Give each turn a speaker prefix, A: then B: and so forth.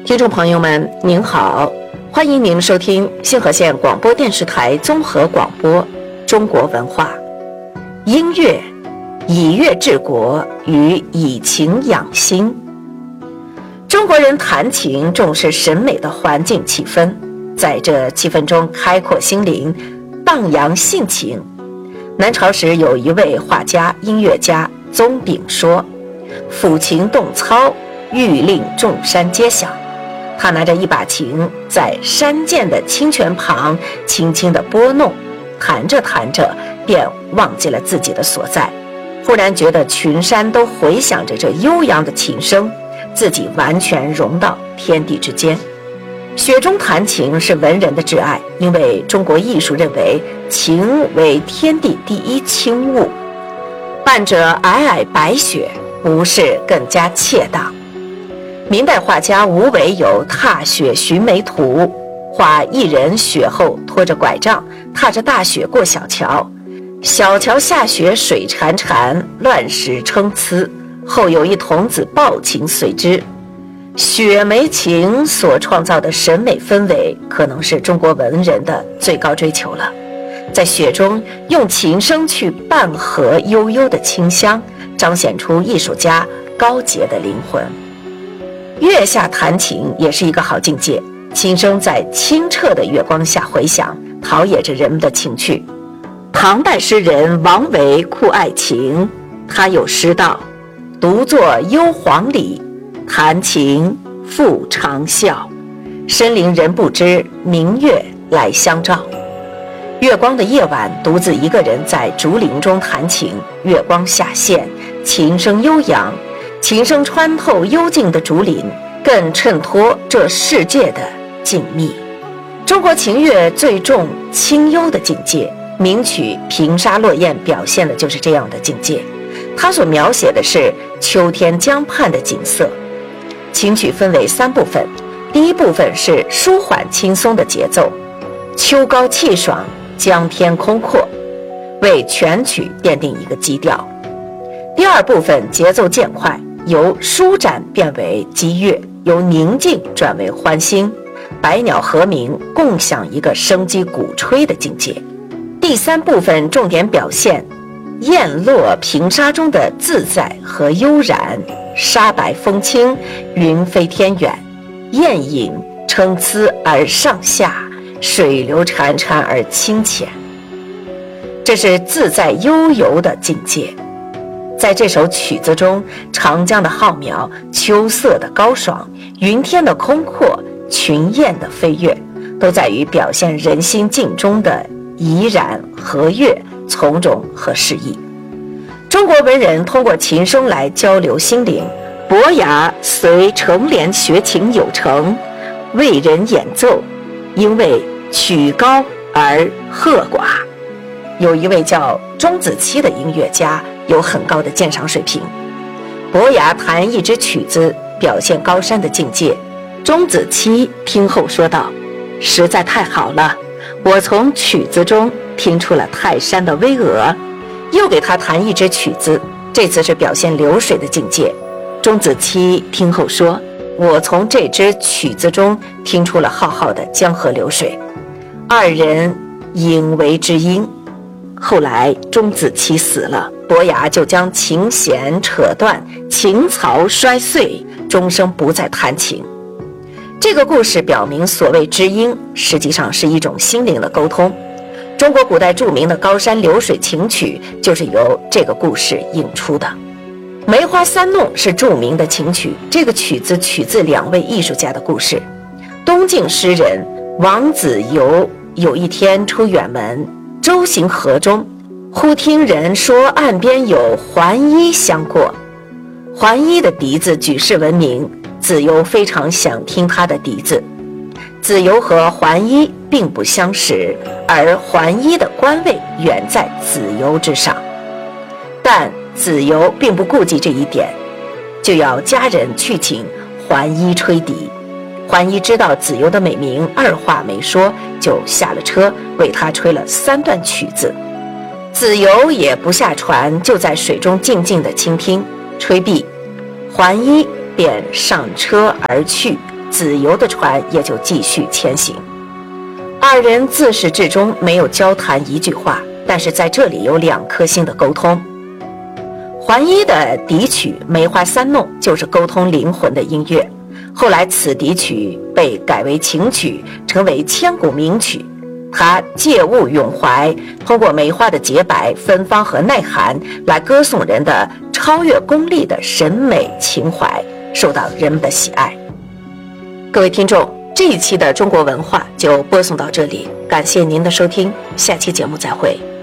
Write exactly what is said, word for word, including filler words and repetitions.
A: 听众朋友们您好，欢迎您收听信和县广播电视台综合广播中国文化。音乐以乐治国与以情养心。中国人弹琴重视审美的环境气氛，在这气氛中开阔心灵，荡扬性情。南朝时有一位画家音乐家宗炳说，抚琴动操，欲令众山皆响。他拿着一把琴，在山涧的清泉旁轻轻地拨弄，弹着弹着便忘记了自己的所在，忽然觉得群山都回响着这悠扬的琴声，自己完全融到天地之间。雪中弹琴是文人的挚爱，因为中国艺术认为琴为天地第一清物，伴着皑皑白雪，无事更加切当。明代画家吴伟有《踏雪寻梅图》，画一人雪后拖着拐杖，踏着大雪过小桥，小桥下雪水潺潺，乱石参差，后有一童子抱琴随之。雪梅琴所创造的审美氛围，可能是中国文人的最高追求了。在雪中用琴声去伴和悠悠的清香，彰显出艺术家高洁的灵魂。月下弹琴也是一个好境界，琴声在清澈的月光下回响，陶冶着人们的情趣。唐代诗人王维酷爱琴，他有诗道：独坐幽篁里，弹琴复长啸，深林人不知，明月来相照。月光的夜晚，独自一个人在竹林中弹琴，月光下陷，琴声悠扬，琴声穿透幽静的竹林，更衬托这世界的静谧。中国琴乐最重清幽的境界，名曲《平沙落雁》表现的就是这样的境界。它所描写的是秋天江畔的景色。琴曲分为三部分，第一部分是舒缓轻松的节奏，秋高气爽，江天空阔，为全曲奠定一个基调。第二部分节奏渐快，由舒展变为激越，由宁静转为欢欣，百鸟和鸣，共享一个生机鼓吹的境界。第三部分重点表现雁落平沙中的自在和悠然，沙白风轻，云飞天远，雁影参差而上下，水流潺潺而清浅。这是自在悠游的境界。在这首曲子中，长江的浩渺，秋色的高爽，云天的空阔，群雁的飞跃，都在于表现人心境中的怡然和悦，从容和适意。中国文人通过琴声来交流心灵。伯牙随成莲学琴有成，为人演奏，因为曲高而和寡。有一位叫钟子期的音乐家，有很高的鉴赏水平。伯牙弹一支曲子，表现高山的境界。钟子期听后说道：实在太好了，我从曲子中听出了泰山的巍峨。又给他弹一支曲子，这次是表现流水的境界。钟子期听后说：我从这支曲子中听出了浩浩的江河流水。二人引为知音。后来钟子期死了，伯牙就将琴弦扯断，琴槽摔碎，终生不再弹琴。这个故事表明，所谓知音实际上是一种心灵的沟通。中国古代著名的高山流水琴曲就是由这个故事引出的。梅花三弄是著名的琴曲，这个曲子取自两位艺术家的故事。东晋诗人王子猷有一天出远门，舟行河中，忽听人说岸边有桓伊相过。桓伊的笛子举世闻名，子猷非常想听他的笛子。子猷和桓伊并不相识，而桓伊的官位远在子猷之上，但子猷并不顾及这一点，就要家人去请桓伊吹笛。桓伊知道子猷的美名，二话没说就下了车，为他吹了三段曲子。子猷也不下船，就在水中静静地倾听。吹毕，桓伊便上车而去， 子由的船也就继续前行。二人自始至终没有交谈一句话，但是在这里有两颗心的沟通。桓伊的笛曲《梅花三弄》就是沟通灵魂的音乐，后来此笛曲被改为情曲，成为千古名曲。他借物咏怀，通过梅花的洁白、芬芳和耐寒来歌颂人的超越功利的审美情怀，受到人们的喜爱。各位听众，这一期的中国文化就播送到这里，感谢您的收听，下期节目再会。